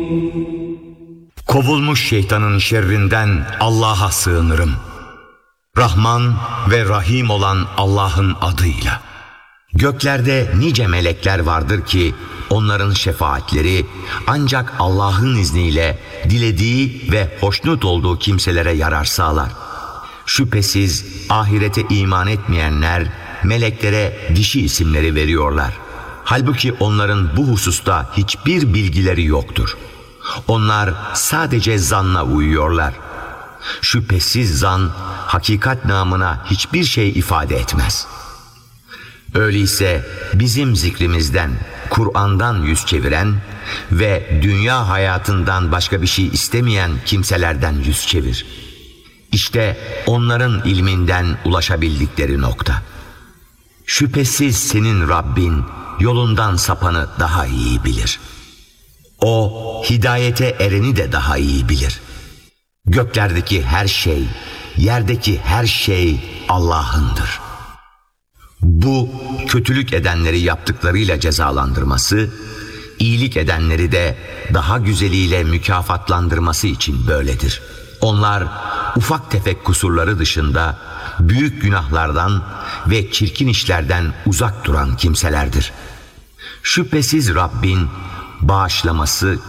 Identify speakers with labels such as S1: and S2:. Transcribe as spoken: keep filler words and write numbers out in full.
S1: Kovulmuş şeytanın şerrinden Allah'a sığınırım. Rahman ve Rahim olan Allah'ın adıyla. Göklerde nice melekler vardır ki onların şefaatleri ancak Allah'ın izniyle dilediği ve hoşnut olduğu kimselere yarar sağlar. Şüphesiz ahirete iman etmeyenler meleklere dişi isimleri veriyorlar. Halbuki onların bu hususta hiçbir bilgileri yoktur. Onlar sadece zanna uyuyorlar. Şüphesiz zan hakikat namına hiçbir şey ifade etmez. Öyleyse bizim zikrimizden, Kur'an'dan yüz çeviren ve dünya hayatından başka bir şey istemeyen kimselerden yüz çevir. İşte onların ilminden ulaşabildikleri nokta. Şüphesiz senin Rabbin yolundan sapanı daha iyi bilir. O hidayete ereni de daha iyi bilir. Göklerdeki her şey, yerdeki her şey Allah'ındır. Bu kötülük edenleri yaptıklarıyla cezalandırması, iyilik edenleri de daha güzeliyle mükafatlandırması için böyledir. Onlar ufak tefek kusurları dışında büyük günahlardan ve çirkin işlerden uzak duran kimselerdir. Şüphesiz Rabbin bağışlaması